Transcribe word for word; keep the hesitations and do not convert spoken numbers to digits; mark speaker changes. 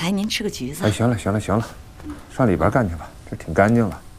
Speaker 1: 来您吃个橘子。
Speaker 2: 哎，行了行了行了，上里边干去吧，这挺干净了。